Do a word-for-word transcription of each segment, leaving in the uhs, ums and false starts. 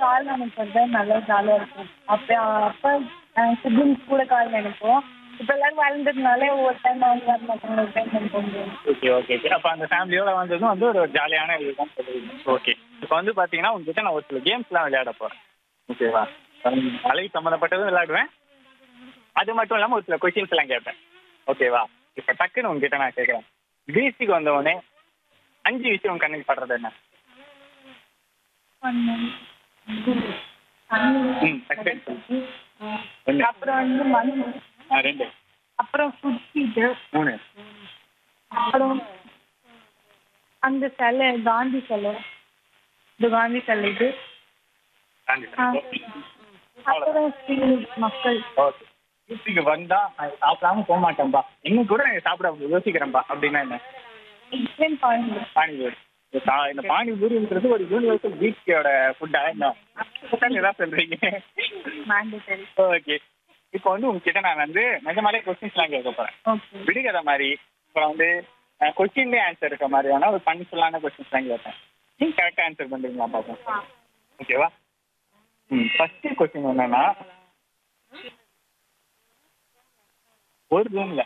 கால் நினைக்கிறது நல்லா ஜாலியா இருக்கும். அப்ப அப்ப சிப்லிங்ஸ் கூட கால் நினைப்போம். இப்ப எல்லாரும் வளர்ந்ததுனால ஒவ்வொரு டைம் அவங்க வர மாட்டாங்க, ஒரு டைம் நம்ம போகும். ஓகே ஓகே ஓகே அப்போ அந்த ஃபேமிலியோட வந்ததும் வந்து ஒரு ஜாலியான இதுதான் சொல்லுவீங்க. ஓகே இப்போ வந்து பார்த்தீங்கன்னா உங்ககிட்ட நான் ஒரு சில கேம்ஸ்லாம் விளையாட போகிறேன். ஓகேவா? கலை சம்மந்தப்பட்டதும் விளையாடுவேன். அது மட்டும் இல்லாமல் ஒரு சில கொஷின்ஸ் எல்லாம் கேட்பேன். ஓகேவா? இப்போ டக்குன்னு உங்ககிட்ட நான் கேட்குறேன். பீச்சுக்கு வந்த உடனே அஞ்சு விஷயம் உங்க கண்ணுக்கு படுறது என்ன? ம் டக்குன்னு சொல்லு. ஒன்று. அப்புறம் வந்து மண், ஆ, ரெண்டு. அப்புறம் ஃபுட் ஸ்ட்ரீட்டு, மூணு. அப்புறம் அந்த சிலை காந்தி சிலை, இது காந்தி சிலை இது. தாண்டி. ஆ. அவ்வளோதான். அப்புறம் ஸ்ரீ மக்கள். ஓகே. பீச்சுக்கு வந்தா நான் சாப்பிடாம போக மாட்டேன்பா, இன்னும் கூட நான் சாப்பிட யோசிக்கிறேன்பா அப்படின்னா என்ன? எக்ஸ்பிளைன் பாருங்க. பானிபூரி. இந்த பா- இந்த பானிபூரின்றது ஒரு யூனிவர்சல் பீச்சோட ஃபுட்டா என்ன? ஏதாவது சொல்றீங்க? மேண்டேட்டரி. ஓகே. இப்போ வந்து உங்ககிட்ட நான் வந்து நிஜமாலே கொஸ்டின்ஸ்லாம் கேட்க போறேன். ஓகே. விடுகிற மாதிரி அப்புறம் வந்து கொஸ்டின்லேயே ஆன்சர் இருக்க மாதிரியான ஒரு பன்ஃபுல்லான கொஸ்டின்ஸ்லாம் கேட்பேன். நீங்க கரெக்டாக ஆன்சர் பண்றீங்களா பார்ப்போம். ஆ. ஓகேவா? ம் ஃபர்ஸ்ட் கொஸ்டின் என்னன்னா, ஒரு ரூம்ல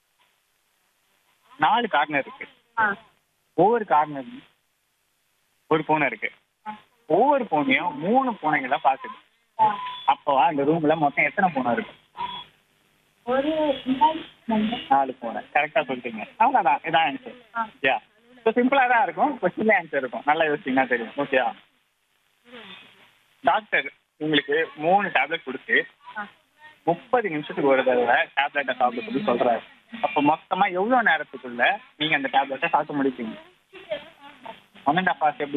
நாலு கார்னர் இருக்கு. ஆ. ஒவ்வொரு கார்னர்லையும் ஒரு பூனை இருக்கு. ஒவ்வொரு பூனையும் மூணு பூனைகளை பாக்குது. ஆ. அப்போ அந்த ரூம்ல மொத்தம் எத்தனை பூனை இருக்கு? ஒரு நாலு பூனை. கரெக்டா சொல்லிட்டீங்க. அவ்வளவுதான். இதான் ஆன்சர். ஆ. ஓகே. ஸோ சிம்பிளா தான் இருக்கும். கொஸ்டின்ல ஆன்சர் இருக்கும். நல்லா யோசிச்சீங்கன்னா தெரியும். ஓகேயா? டாக்டர் உங்களுக்கு மூணு டேப்லெட் கொடுத்து ஆ. முப்பது நிமிஷத்துக்கு ஒரு தடவை டேப்லெட்டை சாப்பிட சொல்லி சொல்றாரு. அப்போ மொத்தமா எவ்வளவு நேரத்துக்குள்ள நீங்க அந்த டேப்லெட்டை சாப்பிட்டு முடிப்பீங்க? ஒன் அண்ட் ஹாஃப் ஹவர்ஸ் எப்படி?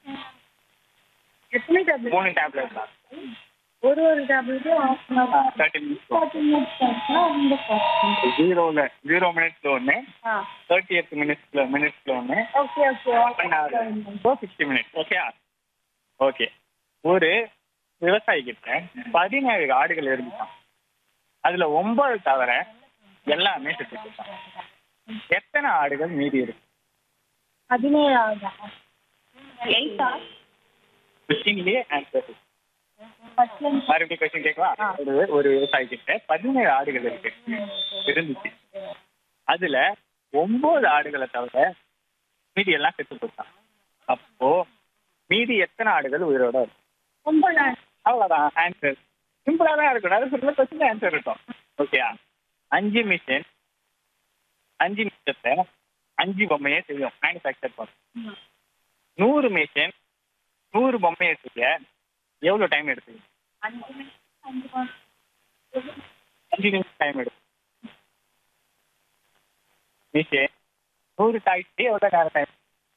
எத்தனை டேப்லெட்? மூணு டேப்லெட் தான். ஒரு ஒரு டேப்லெட்டும் half an hour, thirty minutes. Forty minutes ஆச்சுன்னா ரொம்ப ஃபாஸ்ட். ஜீரோல ஜீரோ மினிட்ஸ்ல ஒன்று, ஆ. தேர்ட்டி எயிட் மினிட்ஸ்ல மினிட்ஸ்ல ஒன்று, okay okay. One hour sixty minutes. Okay okay. ஒரு விவசாயி கிட்ட பதினேழு ஆடுகள் இருந்துச்சான். அதுல ஒன்பது தவிர எல்லாமே செத்துட்டான். எத்தனை ஆடுகள் மீதி இருக்கு? பதினேழாவதா? எயிட்டா? கொஸ்டின்லயே ஆன்சர். ஃபர்ஸ்ட்ல மறுபடியும் கொஸ்டின் கேட்கவா? ஒரு ஒரு விவசாயி கிட்ட பதினேழு ஆடுகள் இருக்கு இருந்துச்சு. அதுல ஒன்பது ஆடுகளை தவிர மீதி எல்லாம் செத்து போட்டான். அப்போ மீதி எத்தனை ஆடுகள் உயிரோட இருக்கு? ஒன்பது. அவ்வளவுதான் ஆன்சர். சிம்பிளா தான் இருக்கும். அது சொல்ல கொஸ்டின் ஆன்சர் இருக்கும். ஓகேயா? அஞ்சு மிஷின் அஞ்சு நிமிஷத்தை அஞ்சு பொம்மையை செய்யும், மேனுஃபேக்சர் பண்ணும். நூறு மிஷின் நூறு பொம்மையை செய்ய எவ்வளவு டைம் எடுத்துக்கும்? அஞ்சு நிமிஷம், அஞ்சு மாசம். அஞ்சு நிமிஷம் டைம் எடுக்கும். மிஷின் நூறு டாய்ஸ் எவ்வளவு நேரம் டைம்?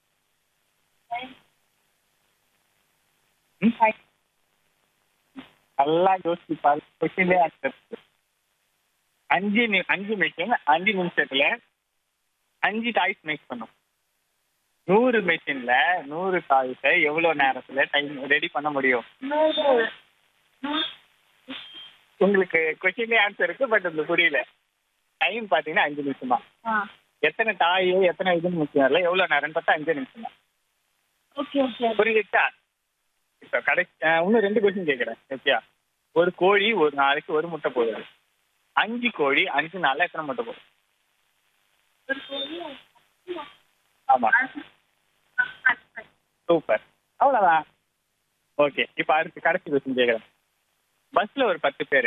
நல்லா யோசிச்சு பாரு. கொஸ்டின்லேயே ஆன்சர். அஞ்சு நி- அஞ்சு மிஷின் அஞ்சு நிமிஷத்துல அஞ்சு டாய்ஸ் மேக் பண்ணும். நூறு மிஷின்ல நூறு டாய்ஸை எவ்வளவு நேரத்துல டைம் ரெடி பண்ண முடியும்? நூறு. உங்களுக்கு கொஸ்டின்லேயே ஆன்சர் இருக்கு, பட் அது புரியல. டைம் பாத்தீங்கன்னா அஞ்சு நிமிஷம் தான். ஆ. எத்தனை டாய் எத்தனை இதுன்னு முக்கியம் இல்லை, எவ்வளவு நேரம் பார்த்தா அஞ்சு நிமிஷம் தான். Okay okay. புரிஞ்சுச்சா? இப்போ கடைசி அஹ் இன்னும் ரெண்டு கொஸ்டின் கேட்குறேன். ஓகேயா? ஒரு கோழி ஒரு நாளைக்கு ஒரு முட்டை போடுது. அஞ்சு கோழி அஞ்சு நாள்ல எத்தனை முட்டை போடும்? ஆமா, சூப்பர். அவ்வளோதான். ஓகே. இப்போ அடுத்து கடைசி கொஸ்டின் கேட்குறேன். பஸ்ல ஒரு பத்து பேர்,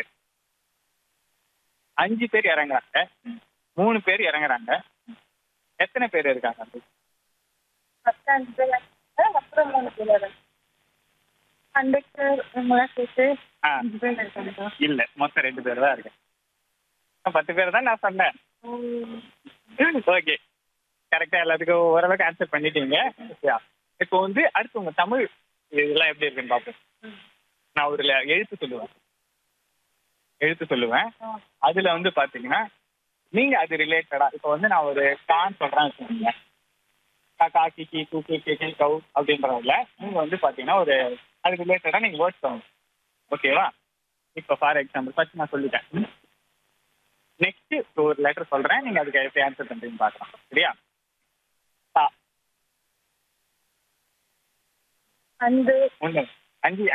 அஞ்சு பேர் இறங்குறாங்க, மூணு பேர் இறங்குறாங்க, எத்தனை பேர் இருக்காங்க? ஃபர்ஸ்ட் அஞ்சு பேர், அப்புறம் மூணு பேர். கண்டக்டர் இவங்களாம் சேர்த்து ஆ அஞ்சு பேர் இருக்காங்க. இல்ல, மொத்தம் ரெண்டு பேர் தான் இருக்கு. பத்து பேர் தான் நான் சொன்னேன். ஓகே, கரெக்டா எல்லாத்துக்கும் ஓரளவுக்கு ஆன்சர் பண்ணிட்டீங்க. ஓகேயா? இப்போ வந்து அடுத்து உங்க தமிழ் இதெல்லாம் எப்படி இருக்குன்னு பார்ப்போம். நான் ஒரு ல- எழுத்து சொல்லுவேன் எழுத்து சொல்லுவேன் அதுல வந்து பாத்தீங்கன்னா நீங்க அது ரிலேட்டடா, இப்போ வந்து நான் ஒரு கான் சொல்றேன் வச்சுக்கோங்க. கா கி கி கு கி கே கே கவு அப்படின்றதுல நீங்க வந்து பாத்தீங்கன்னா ஒரு அது ரிலேட்டடா நீங்க வேர்ட்ஸ் சொல்லணும். ஓகேவா? இப்போ ஃபார் எக்ஸாம்பிள் ஃபர்ஸ்ட் நான் சொல்லிட்டேன். நெக்ஸ்ட் ஒரு லெட்டர் சொல்றேன், நீங்க அதுக்கு எப்படி ஆன்சர் பண்றீங்கன்னு பார்க்கலாம். சரியா? தா. அந்த ஒண்ணு அஞ்சு